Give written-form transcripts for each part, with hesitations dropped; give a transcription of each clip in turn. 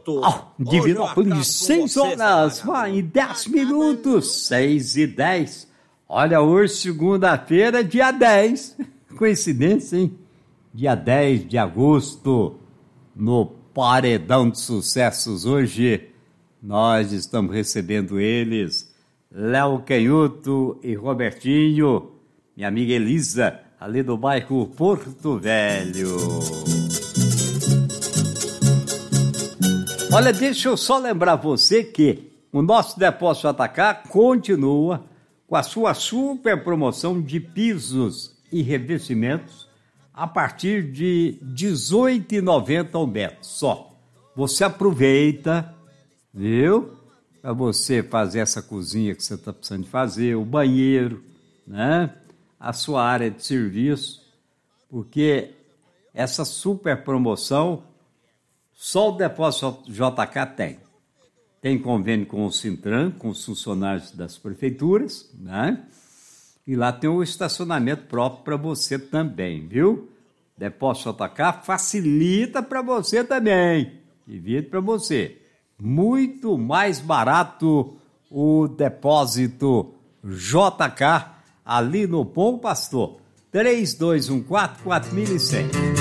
minuto. Divinópolis, 6 horas, vai em 10 minutos, 6:10. Olha, hoje, segunda-feira, dia 10. Coincidência, hein? Dia 10 de agosto, no Paredão de Sucessos. Hoje, nós estamos recebendo eles, Léo Canhoto e Robertinho, minha amiga Elisa, ali do bairro Porto Velho. Olha, deixa eu só lembrar você que o nosso Depósito JK continua com a sua super promoção de pisos e revestimentos a partir de R$ 18,90 ao metro só. Você aproveita, viu? Para você fazer essa cozinha que você está precisando de fazer, o banheiro, né? A sua área de serviço, porque essa super promoção só o Depósito JK tem. Tem convênio com o Sintran, com os funcionários das prefeituras, né? E lá tem um estacionamento próprio para você também, viu? Depósito JK facilita para você também. Divide para você. Muito mais barato o Depósito JK ali no Bom Pastor. 3214-4100.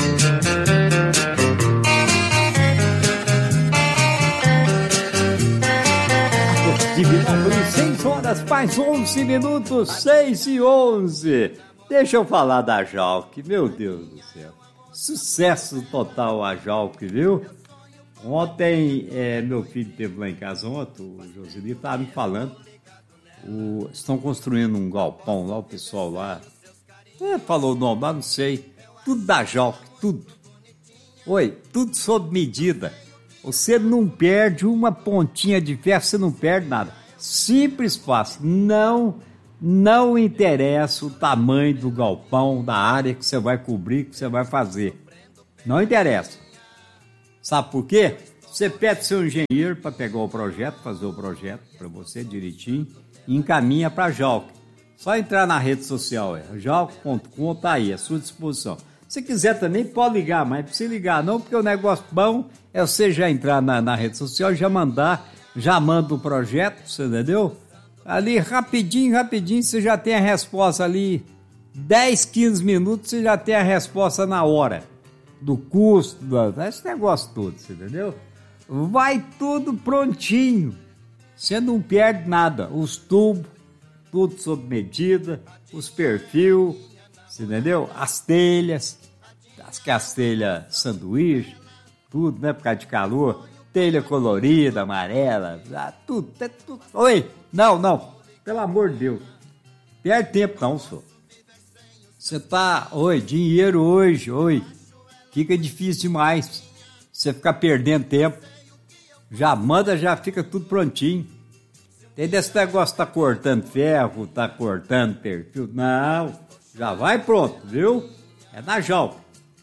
Divinópolis, 6 horas, mais 11 minutos, 6:11. Deixa eu falar da Jalk, meu Deus do céu. Sucesso total a Jalk, viu? Ontem, meu filho esteve lá em casa ontem, o Joselito estava me falando. Estão construindo um galpão lá, o pessoal lá. Falou o nome lá, não sei. Tudo da Jalk, tudo. Oi, tudo sob medida. Você não perde uma pontinha de ferro, você não perde nada. Simples, fácil. Não interessa o tamanho do galpão, da área que você vai cobrir, que você vai fazer. Não interessa. Sabe por quê? Você pede seu engenheiro para pegar o projeto, fazer o projeto para você direitinho e encaminha para a Jalk. Só entrar na rede social, jalk.com, tá aí, à sua disposição. Se quiser também, pode ligar, mas não precisa ligar não, porque o negócio bom é você já entrar na rede social e já manda o projeto, você entendeu? Ali, rapidinho, você já tem a resposta ali, 10, 15 minutos, você já tem a resposta na hora, do custo, esse negócio todo, você entendeu? Vai tudo prontinho, você não perde nada, os tubos, tudo sob medida, os perfis, você entendeu? As telhas, as telhas sanduíche, tudo, né? Por causa de calor, telha colorida, amarela, tudo. Oi, não, pelo amor de Deus, perde tempo não, senhor. Você tá, dinheiro hoje, fica difícil demais, você ficar perdendo tempo, já manda, já fica tudo prontinho. Tem desse negócio, tá cortando ferro, tá cortando perfil, não, já vai pronto, viu? É na Jalk.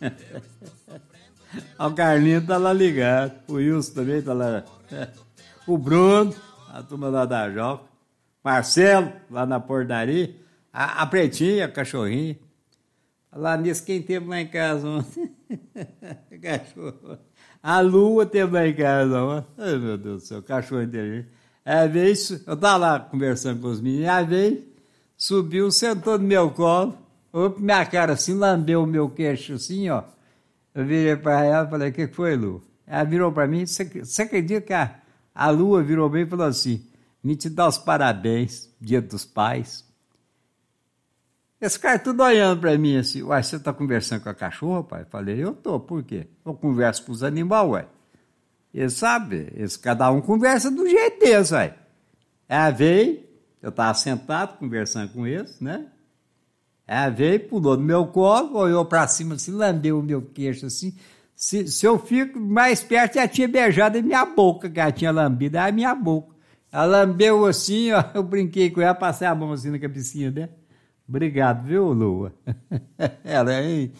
O Carlinhos tá lá ligado, o Wilson também tá lá, o Bruno, a turma lá da Jalk, Marcelo, lá na portaria, a Pretinha, a cachorrinha. Lá nisso, quem teve lá em casa ontem? Cachorro. A Lua teve lá em casa ontem. Ai, meu Deus do céu, cachorro inteligente. Às vezes, eu tava lá conversando com os meninos, às vezes, subiu, sentou no meu colo, olhou pra minha cara assim, lambeu o meu queixo assim, ó. Eu virei pra ela e falei, o que foi, Lu? Ela virou pra mim, você acredita que a Lua virou bem e falou assim, me te dá os parabéns, Dia dos Pais. Esse cara tudo olhando pra mim assim, uai, você tá conversando com a cachorra, pai? Eu falei, eu tô, por quê? Eu converso com os animais, ué. Eles sabem, cada um conversa do jeito deles, ué. Ela veio, eu tava sentado conversando com eles, né? Ela veio, pulou no meu colo, olhou pra cima assim, lambeu o meu queixo assim. Se eu fico mais perto, ela tinha beijado a minha boca, que ela tinha lambido, a minha boca. Ela lambeu assim, ó, eu brinquei com ela, passei a mão assim na cabecinha dela. Obrigado, viu, Lua? Ela,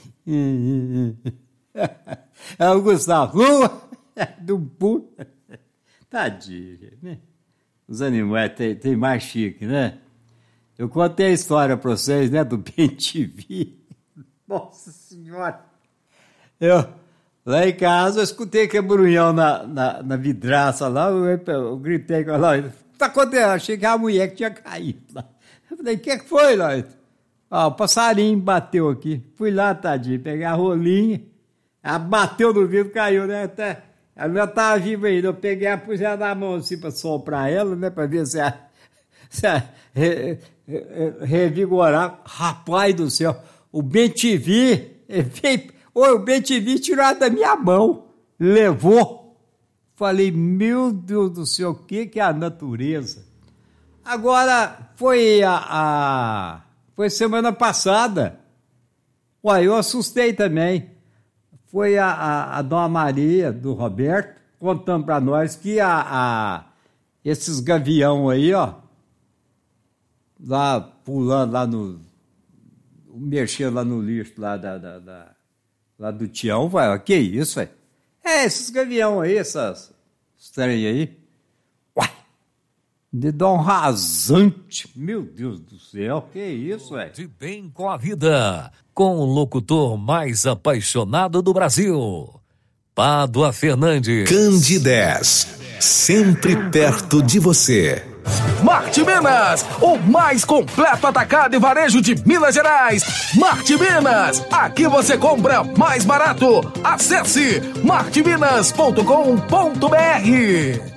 é o Gustavo. Lua! Do pulo. Tadinho, né? Os animais tem mais chique, né? Eu contei a história para vocês, né, do BenTV. Nossa Senhora! Lá em casa eu escutei que brunhão na vidraça lá, eu gritei com ela, o que tá acontecendo? Achei que a mulher que tinha caído lá. Eu falei, o que foi, Lloyd? O passarinho bateu aqui. Fui lá, tadinho, peguei a rolinha, ela bateu no vidro, caiu, né? Até, ela já estava viva ainda, eu peguei a pus ela na mão assim para soprar ela, né? Para ver se revigorar. Rapaz do céu, o BTV veio... o BTV tirou da minha mão, levou. Falei, meu Deus do céu, o que é a natureza? Agora, foi foi semana passada. Uai, eu assustei também. Foi a Dona Maria, do Roberto, contando para nós que esses gavião aí, ó, lá pulando lá mexendo lá no lixo lá lá do Tião, vai, que isso, velho? Esses gavião aí, essas trem aí. Uai, de dar um rasante. Meu Deus do céu, que isso, velho? De bem com a vida, com o locutor mais apaixonado do Brasil, Pádua Fernandes. Candidez, sempre perto de você. Marte Minas, o mais completo atacado e varejo de Minas Gerais. Marte Minas, aqui você compra mais barato. Acesse marteminas.com.br.